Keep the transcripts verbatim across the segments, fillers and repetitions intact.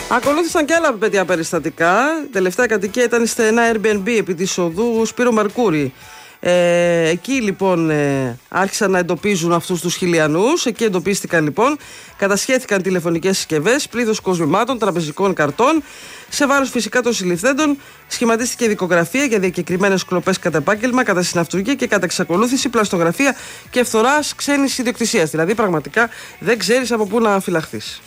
Ακολούθησαν και άλλα παιδιά περιστατικά. Η τελευταία κατοικία ήταν σε ένα Airbnb επί της οδού Σπύρο Μερκούρη. Ε, εκεί λοιπόν ε, άρχισαν να εντοπίζουν αυτούς τους χιλιανούς. Εκεί εντοπίστηκαν λοιπόν, κατασχέθηκαν τηλεφωνικές συσκευές, πλήθος κοσμημάτων, τραπεζικών καρτών. Σε βάρος φυσικά των συλληφθέντων σχηματίστηκε δικογραφία για διακεκριμένες κλοπές κατά επάγγελμα, κατά συναυτουργία και κατά εξακολούθηση, πλαστογραφία και φθοράς ξένης ιδιοκτησίας. Δηλαδή πραγματικά δεν ξέρεις από πού να φυλαχθείς.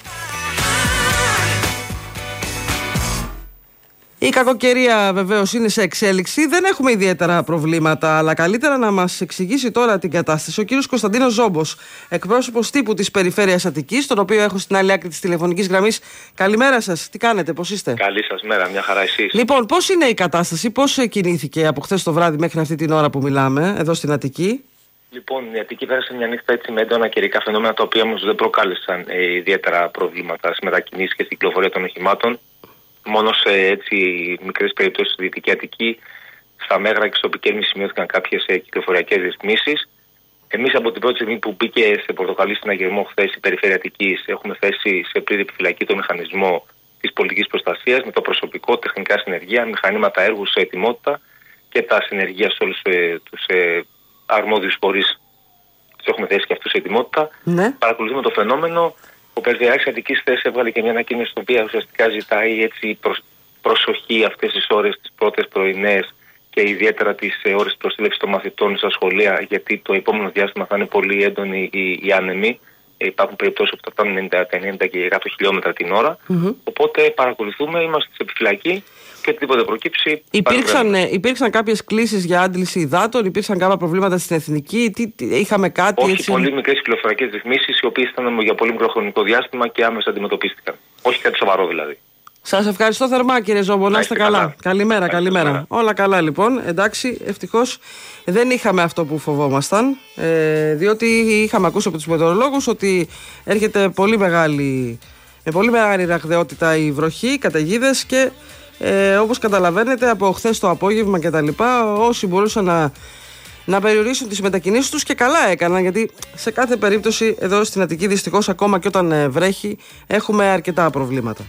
Η κακοκαιρία βεβαίως είναι σε εξέλιξη, δεν έχουμε ιδιαίτερα προβλήματα, αλλά καλύτερα να μας εξηγήσει τώρα την κατάσταση ο κύριος Κωνσταντίνος Ζόμπος, εκπρόσωπος τύπου της Περιφέρειας Αττικής, τον οποίο έχω στην άλλη άκρη της τηλεφωνικής γραμμής. Καλημέρα σας, τι κάνετε, πώς είστε? Καλή σας μέρα, μια χαρά εσείς. Λοιπόν, πώς είναι η κατάσταση, πώς κινήθηκε από χθες το βράδυ μέχρι αυτή την ώρα που μιλάμε, εδώ στην Αττική? Λοιπόν, η Αττική πέρασε μια νύχτα έτσι με έντονα καιρικά φαινόμενα, τα οποία όμως δεν προκάλεσαν ε, ιδιαίτερα προβλήματα στις μετακινήσεις και στην κυκλοφορία των οχημάτων. Μόνο σε έτσι μικρές περιπτώσεις στη Δυτική Αττική, στα Μέγρα και στο Πικέρμη σημειώθηκαν κάποιες ε, κυκλοφοριακές ρυθμίσεις. Εμείς από την πρώτη στιγμή που μπήκε σε πορτοκαλί στην Αγερμό χθες η Περιφέρεια Αττικής, έχουμε θέσει σε πλήρη επιφυλακή το μηχανισμό της πολιτικής προστασίας με το προσωπικό, τεχνικά συνεργεία, μηχανήματα έργου σε ετοιμότητα και τα συνεργεία σε όλους ε, τους ε, αρμόδιους φορείς. Τους έχουμε θέσει και αυτούς σε ετοιμότητα. Ναι. Παρακολουθούμε το φαινόμενο. Ο Περιφερειάρχης Αττικής χθες έβγαλε και μια ανακοίνωση, στην οποία ουσιαστικά ζητάει έτσι προσ... προσοχή αυτές τις ώρες, τις πρώτες πρωινές και ιδιαίτερα τις ε, ώρες προσήλευσης των μαθητών στα σχολεία, γιατί το επόμενο διάστημα θα είναι πολύ έντονοι οι, οι άνεμοι. Ε, υπάρχουν περιπτώσεις που θα φτάνουν ενενήντα και εκατό χιλιόμετρα την ώρα. Mm-hmm. Οπότε παρακολουθούμε, είμαστε σε επιφυλακή και οτιδήποτε προκύψει. Υπήρξαν, ε, υπήρξαν κάποιες κλήσεις για άντληση υδάτων, υπήρξαν κάποια προβλήματα στην Εθνική, τι, τι, είχαμε κάτι? Όχι, έτσι... πολύ μικρές κυκλοφοριακές ρυθμίσεις, οι οποίες ήταν για πολύ μικρό χρονικό διάστημα και άμεσα αντιμετωπίστηκαν. Όχι κάτι σοβαρό δηλαδή. Σας ευχαριστώ θερμά κύριε Ζόμπο, να είστε καλά. καλά. Καλημέρα, καλημέρα. καλημέρα. Όλα καλά λοιπόν, εντάξει, ευτυχώς δεν είχαμε αυτό που φοβόμασταν, ε, διότι είχαμε ακούσει από τους μετεωρολόγους ότι έρχεται πολύ μεγάλη, με πολύ μεγάλη ραγδαιότητα η βροχή, οι καταιγίδες και ε, όπως καταλαβαίνετε από χθες το απόγευμα και τα λοιπά, όσοι μπορούσαν να, να περιορίσουν τις μετακινήσεις τους και καλά έκαναν, γιατί σε κάθε περίπτωση εδώ στην Αττική δυστυχώς ακόμα και όταν ε, βρέχει έχουμε αρκετά προβλήματα.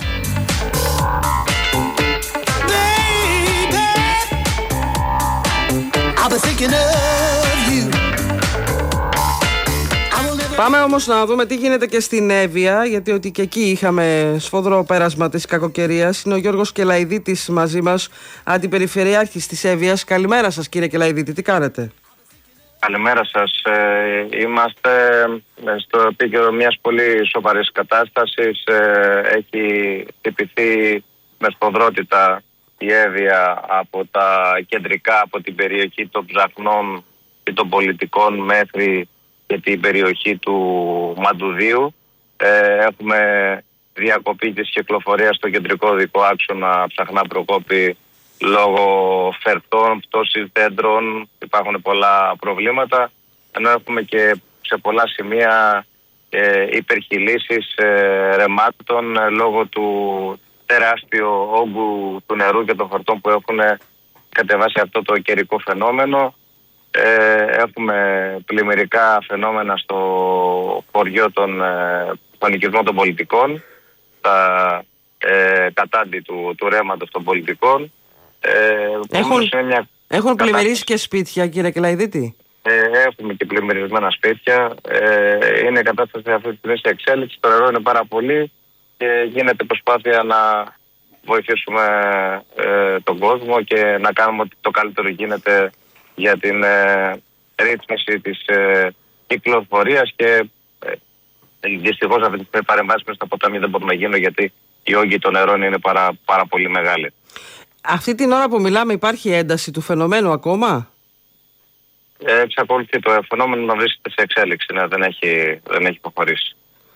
Πάμε όμως να δούμε τι γίνεται και στην Εύβοια, γιατί ότι και εκεί είχαμε σφοδρό πέρασμα της κακοκαιρίας. Είναι ο Γιώργος Κελαϊδίτης μαζί μας, αντιπεριφερειάρχης της Εύβοιας. Καλημέρα σας κύριε Κελαϊδίτη, τι κάνετε? Καλημέρα σας. Ε, είμαστε στο επίκαιρο μιας πολύ σοβαρής κατάστασης. Ε, έχει χτυπηθεί με σφοδρότητα η Εύβοια από τα κεντρικά, από την περιοχή των Ψαχνών και των Πολιτικών μέχρι και την περιοχή του Μαντουδίου. Ε, έχουμε διακοπή της κυκλοφορίας στο κεντρικό δικό άξονα Ψαχνά Προκόπη λόγω φερτών, πτώσης δέντρων, υπάρχουν πολλά προβλήματα, ενώ έχουμε και σε πολλά σημεία ε, υπερχειλήσεις ε, ρεμάτων ε, λόγω του τεράστιου όγκου του νερού και των φορτών που έχουν κατεβάσει αυτό το καιρικό φαινόμενο. Ε, έχουμε πλημμυρικά φαινόμενα στο χωριό των, ε, των οικισμών των Πολιτικών, τα ε, κατάντι του, του ρέματος των Πολιτικών. Ε, έχουν μια έχουν πλημμυρίσει και σπίτια κύριε Κελαϊδίτη? Ε, έχουμε και πλημμυρισμένα σπίτια. Ε, είναι η κατάσταση αυτή τη στιγμή σε εξέλιξη. Το νερό είναι πάρα πολύ και γίνεται προσπάθεια να βοηθήσουμε ε, τον κόσμο και να κάνουμε ό,τι το καλύτερο γίνεται για την ε, ρύθμιση της ε, κυκλοφορίας και ε, δυστυχώς αυτή τη παρεμβάση μέσα στα ποτάμια δεν μπορούν να γίνουν, γιατί οι όγκοι των νερών είναι πάρα, πάρα πολύ μεγάλοι. Αυτή την ώρα που μιλάμε υπάρχει ένταση του φαινομένου ακόμα? Ε, εξακολουθεί το φαινόμενο να βρίσκεται σε εξέλιξη, ναι, δεν έχει, δεν έχει προχωρήσει.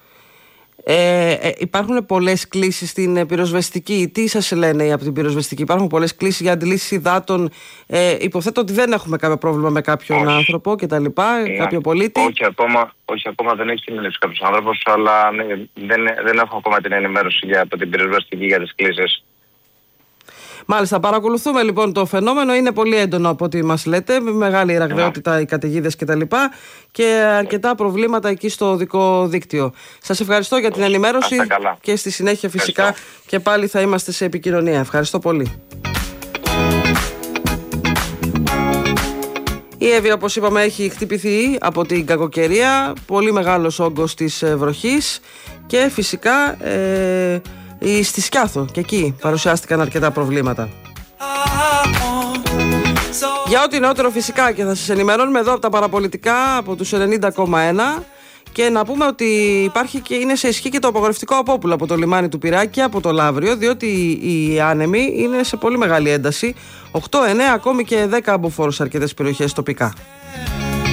Ε, ε, υπάρχουν πολλές κλήσεις στην πυροσβεστική. Τι σας λένε από την πυροσβεστική? Υπάρχουν πολλές κλήσεις για αντιλήσεις υδάτων? Ε, υποθέτω ότι δεν έχουμε κάποιο πρόβλημα με κάποιον όχι. άνθρωπο και τα λοιπά, ναι. κάποιο πολίτη? Όχι ακόμα, όχι, ακόμα δεν έχει συνελεύσει κάποιος άνθρωπος, αλλά ναι, δεν, δεν έχω ακόμα την ενημέρωση για, από την πυροσβεστική για τις κλήσεις. Μάλιστα, παρακολουθούμε λοιπόν το φαινόμενο. Είναι πολύ έντονο από ό,τι μας λέτε. Με μεγάλη ραγδαιότητα οι καταιγίδες κτλ. Και, και αρκετά προβλήματα εκεί στο οδικό δίκτυο. Σας ευχαριστώ για την ενημέρωση και στη συνέχεια φυσικά ευχαριστώ. Και πάλι θα είμαστε σε επικοινωνία. Ευχαριστώ πολύ. Η Εύη, όπως είπαμε, έχει χτυπηθεί από την κακοκαιρία. Πολύ μεγάλος όγκος της βροχής και φυσικά ε, στη Σκιάθο και εκεί παρουσιάστηκαν αρκετά προβλήματα. Για ό,τι νεότερο φυσικά και θα σας ενημερώνουμε εδώ από τα παραπολιτικά από τους ενενήντα κόμμα ένα. Και να πούμε ότι υπάρχει και είναι σε ισχύ και το απογορευτικό απόπουλο από το λιμάνι του Πειραιά και από το Λαύριο, διότι οι άνεμοι είναι σε πολύ μεγάλη ένταση. οκτώ, εννέα, ακόμη και δέκα αμποφόρους σε αρκετές περιοχές τοπικά.